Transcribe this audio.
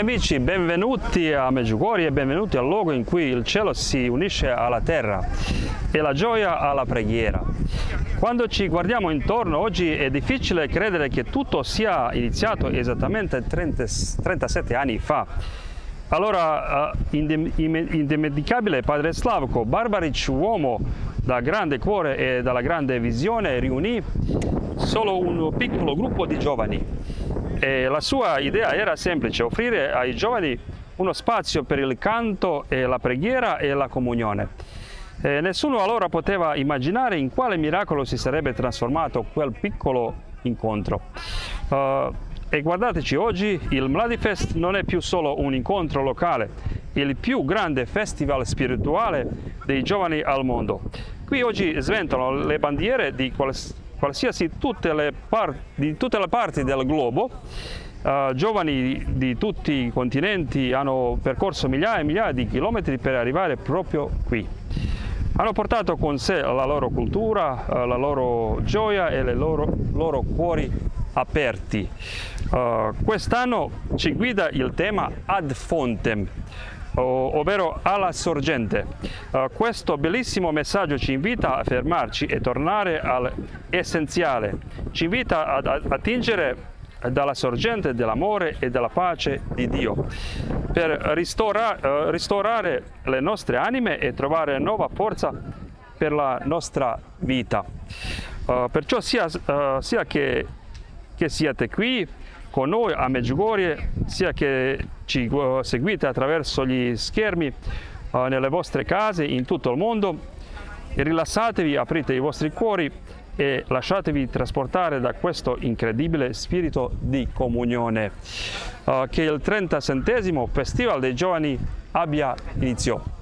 amici, benvenuti a Medjugorje e benvenuti al luogo in cui il cielo si unisce alla terra e la gioia alla preghiera. Quando ci guardiamo intorno oggi è difficile credere che tutto sia iniziato esattamente 37 anni fa. Allora, indimenticabile padre Slavko Barbaric, uomo da grande cuore e dalla grande visione, riunì solo un piccolo gruppo di giovani. E la sua idea era semplice: offrire ai giovani uno spazio per il canto e la preghiera e la comunione. Nessuno allora poteva immaginare in quale miracolo si sarebbe trasformato quel piccolo incontro. E guardateci, oggi il Mladifest non è più solo un incontro locale, è il più grande festival spirituale dei giovani al mondo. Qui oggi sventolano le bandiere di tutte le parti del globo. Giovani di tutti i continenti hanno percorso migliaia e migliaia di chilometri per arrivare proprio qui. Hanno portato con sé la loro cultura, la loro gioia e i loro cuori aperti. Quest'anno ci guida il tema Ad Fontem, ovvero alla sorgente. Questo bellissimo messaggio ci invita a fermarci e tornare all'essenziale, ci invita ad attingere dalla sorgente dell'amore e della pace di Dio per ristorare le nostre anime e trovare nuova forza per la nostra vita. Perciò sia che siate qui con noi a Medjugorje, sia che ci seguite attraverso gli schermi nelle vostre case in tutto il mondo, rilassatevi, aprite i vostri cuori e lasciatevi trasportare da questo incredibile spirito di comunione. Che il 37° Festival dei Giovani abbia inizio.